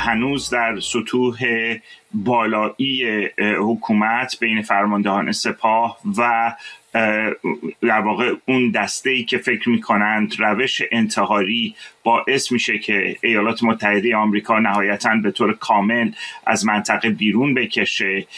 هنوز در سطوح بالایی حکومت بین فرماندهان سپاه و در واقع اون دسته‌ای که فکر می‌کنند روش انتحاری باعث میشه که ایالات متحده آمریکا نهایتاً به طور کامل از منطقه بیرون بکشه،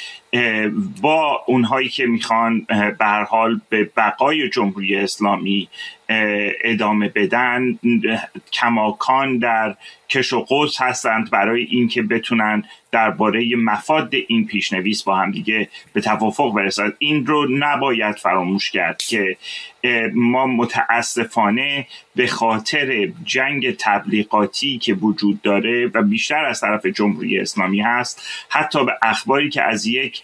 با اونهایی که میخوان به هر حال به بقای جمهوری اسلامی ادامه بدن، کماکان در کش و قوس هستند برای اینکه بتونن درباره مفاد این پیشنویس با هم دیگه به توافق برسند. این رو نباید فراموش کرد که ما متاسفانه به خاطر جنگ تبلیغاتی که وجود داره و بیشتر از طرف جمهوری اسلامی هست، حتی به اخباری که از یک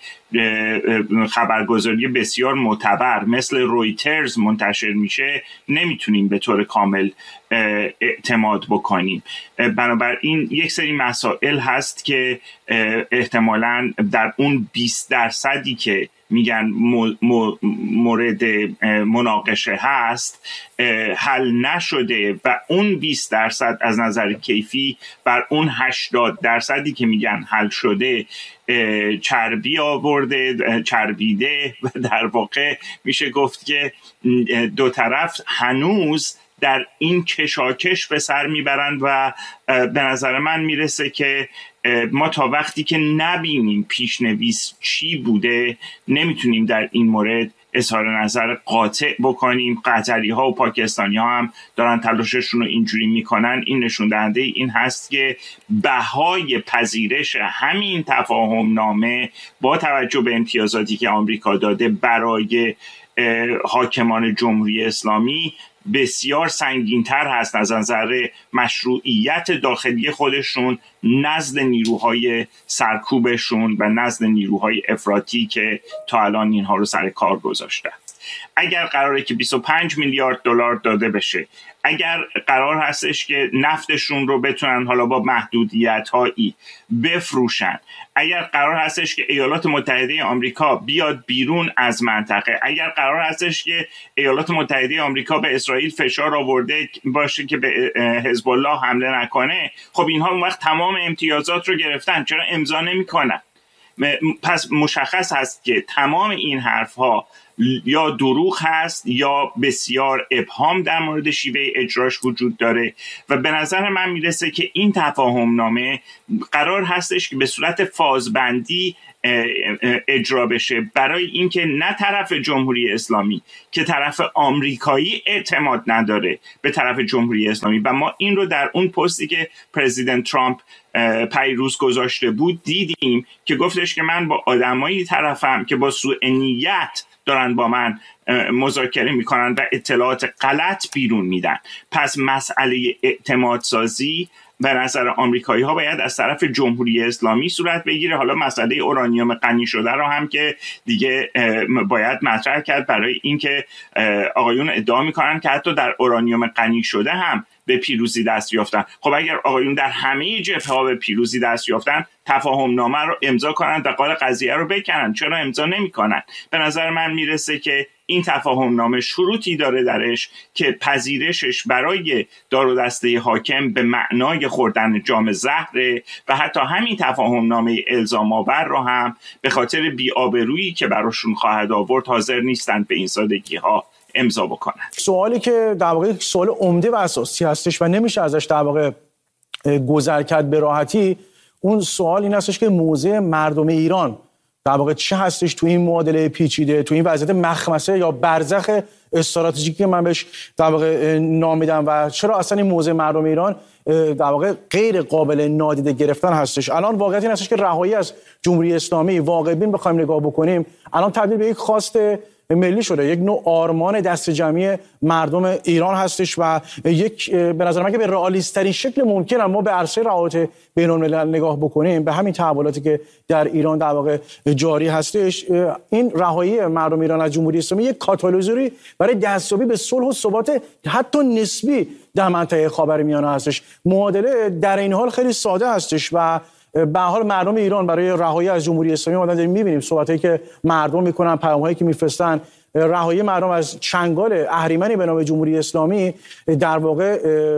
خبرگزاری بسیار معتبر مثل رویترز منتشر میشه نمیتونیم به طور کامل اعتماد بکنیم. بنابراین یک سری مسائل هست که احتمالاً در اون 20% که میگن مورد مناقشه هست حل نشده و اون 20% از نظر کیفی بر اون 80% که میگن حل شده چربی آورده، چربیده و در واقع میشه گفت که دو طرف هنوز در این کشاکش به سر میبرند و به نظر من میرسه که ما تا وقتی که نبینیم پیشنویس چی بوده نمیتونیم در این مورد اظهار نظر قاطع بکنیم. قطری ها و پاکستانی ها هم دارن تلاششون رو اینجوری میکنن. این نشون دهنده این هست که بهای پذیرش همین تفاهم نامه با توجه به امتیازاتی که آمریکا داده برای حاکمان جمهوری اسلامی بسیار سنگین‌تر هست از نظر مشروعیت داخلی خودشون نزد نیروهای سرکوبشون و نزد نیروهای افراطی که تا الان اینها رو سر کار گذاشته. اگر قراره که 25 میلیارد دلار داده بشه، اگر قرار هستش که نفتشون رو بتونن حالا با محدودیت‌هایی بفروشن، اگر قرار هستش که ایالات متحده آمریکا بیاد بیرون از منطقه، اگر قرار هستش که ایالات متحده آمریکا به اسرائیل فشار آورده باشه که به حزب الله حمله نکنه، خب اینها اون وقت تمام امتیازات رو گرفتن، چرا امضا نمی‌کنن؟ پس مشخص هست که تمام این حرف‌ها یا دروغ هست یا بسیار ابهام در مورد شیوه اجراش وجود داره و به نظر من میرسه که این تفاهم نامه قرار هستش که به صورت فازبندی اجرا بشه برای اینکه نه طرف جمهوری اسلامی که طرف آمریکایی اعتماد نداره به طرف جمهوری اسلامی. و ما این رو در اون پستی که پرزیدنت ترامپ پیروز گذاشته بود دیدیم که گفتش که من با آدمایی طرفم که با سوء نیت دارن با من مذاکره میکنن و اطلاعات غلط بیرون میدن. پس مسئله اعتماد سازی به نظر آمریکایی ها باید از طرف جمهوری اسلامی صورت بگیره. حالا مسئله اورانیوم غنی شده رو هم که دیگه باید مطرح کرد، برای اینکه آقایون ادعا میکنن که حتی در اورانیوم غنی شده هم به پیروزی دست یافتن. خب اگر آقایون در همه جبهه‌ها به پیروزی دست یافتن، تفاهم نامه رو امضا کنن و قال قضیه رو بکنن، چرا امضا نمی‌کنن؟ به نظر من میرسه که این تفاهم نامه شروطی داره درش که پذیرشش برای دار و دسته حاکم به معنای خوردن جام زهره و حتی همین تفاهم نامه الزام آور رو هم به خاطر بی‌آبرویی که براشون خواهد آورد حاضر نیستند به این سادگی‌ها امضا بکنن. سوالی که در واقع سوال عمده و اساسی هستش و نمیشه ازش در واقع گذر کرد به راحتی، اون سوال این هستش که موضع مردم ایران در واقع چه هستش تو این معادله پیچیده، تو این وضعیت مخمسه یا برزخ استراتژیکی که من بهش در واقع نام میدم و چرا اصلا این موضع مردم ایران در واقع غیر قابل نادیده گرفتن هستش. الان واقعیت این هستش که رهایی از جمهوری اسلامی واقع بین بخوایم نگاه بکنیم الان تبدیل به یک خواست ملی شده، یک نوع آرمان دست جمعی مردم ایران هستش و یک به نظر من که به رئالیست ترین شکل ممکن ما به عرصه روابط بین الملل نگاه بکنیم، به همین تحولاتی که در ایران در واقع جاری هستش، این رهایی مردم ایران از جمهوری اسلامی یک کاتالیزوری برای دستیابی به صلح و ثبات حتی نسبی در منطقه خاورمیانه هستش. معادله در این حال خیلی ساده هستش و به حال مردم ایران برای رهایی از جمهوری اسلامی ما داریم می‌بینیم صحبتایی که مردم میکنن، پیام‌هایی که میفرستن رهایی مردم از چنگال اهریمنی به نام جمهوری اسلامی در واقع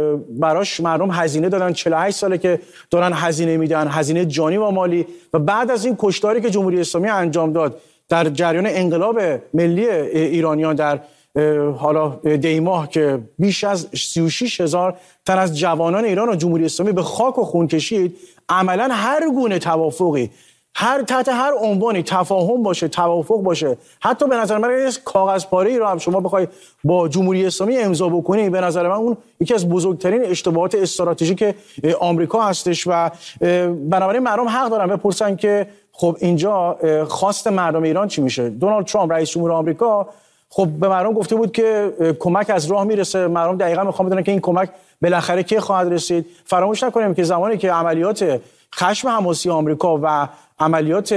براش مردم هزینه دادن. 48 ساله که دارن هزینه میدن، هزینه جانی و مالی. و بعد از این کشتاری که جمهوری اسلامی انجام داد در جریان انقلاب ملی ایرانیان در حالا دیماه که بیش از 36,000 تن از جوانان ایران و جمهوری اسلامی به خاک و خون کشید، عملا هر گونه توافقی تحت هر عنوانی تفاهم باشه، توافق باشه، حتی به نظر من کاغذ پاره‌ای رو هم شما بخوای با جمهوری اسلامی امضا بکنی، به نظر من اون یکی از بزرگترین اشتباهات استراتژیک آمریکا هستش. و بنابراین مردم حق دارن بپرسن که خب اینجا خواست مردم ایران چی میشه؟ دونالد ترامپ رئیس جمهور آمریکا خب به مردم گفته بود که کمک از راه میرسه. مردم دقیقاً میخوان بدونن که این کمک بالاخره کی خواهد رسید. فراموش نکنیم که زمانی که عملیات خشم حماسی آمریکا و عملیات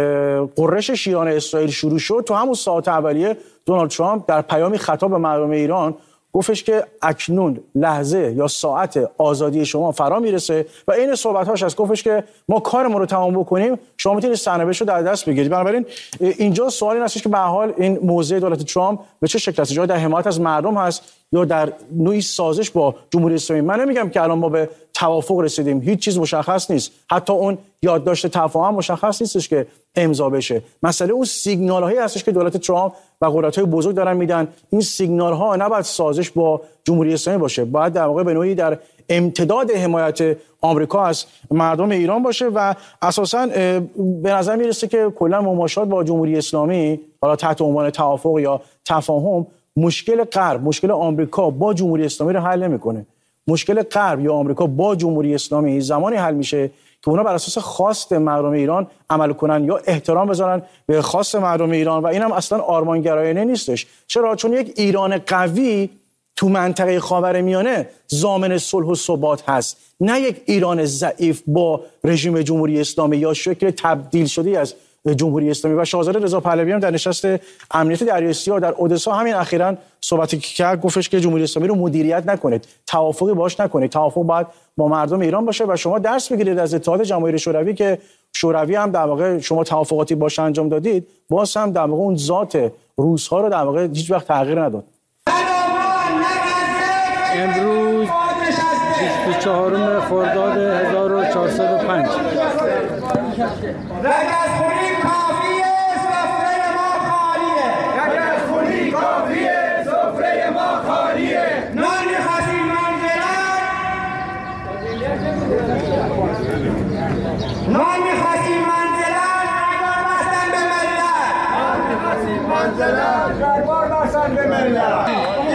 قررش شیران اسرائیل شروع شد، تو همون ساعات اولیه دونالد ترامپ در پیامی خطاب به مردم ایران گفتش که اکنون لحظه یا ساعت آزادی شما فرا میرسه و این صحبت‌هاش از گفتش که ما کارمون رو تمام بکنیم، شما میتونید سرنوشت رو در دست بگیرید. بنابراین اینجا سوالی هستش که به هر حال این موضع دولت ترامپ به چه شکل است؟ جای در حمایت از مردم هست یا در نوعی سازش با جمهوری اسلامی؟ من نمیگم که الان ما به توافق رسیدیم، هیچ چیز مشخص نیست، حتی اون یادداشت تفاهم مشخص نیستش که امضا بشه. مسئله اون سیگنال‌هایی هستش که دولت ترامپ و قدرت‌های بزرگ دارن میدن. این سیگنال‌ها نباید سازش با جمهوری اسلامی باشه، باید در واقع به نوعی در امتداد حمایت آمریکا از مردم ایران باشه. و اساساً به نظر میرسه که کلا مماشات با جمهوری اسلامی حالا تحت عنوان توافق یا تفاهم مشکل غرب، مشکل آمریکا با جمهوری اسلامی رو حل نمیکنه. مشکل غرب یا آمریکا با جمهوری اسلامی زمانی حل میشه که اونا بر اساس خواست مردم ایران عمل کنن یا احترام بذارن به خواست مردم ایران. و اینم اصلا آرمانگرایانه نیستش. چرا؟ چون یک ایران قوی تو منطقه خاورمیانه ضامن صلح و ثبات هست، نه یک ایران ضعیف با رژیم جمهوری اسلامی یا شکل تبدیل شده از جمهوری اسلامی. و شاهزاده رضا پهلوی هم در نشست امنیت دریای سیاه در اودسا همین اخیراً صحبتی که کرد، گفتش که جمهوری اسلامی رو مدیریت نکنید، توافقی باش نکنید، توافق باید با مردم ایران باشه. و شما درس بگیرید از اتحاد جماهیر شوروی که شوروی هم در واقع شما توافقاتی باش انجام دادید، باز هم در واقع اون ذات روس‌ها رو در واقع هیچ وقت تغییر نداد. امروز 24 خرداد 1405 دربار بستن به ملت.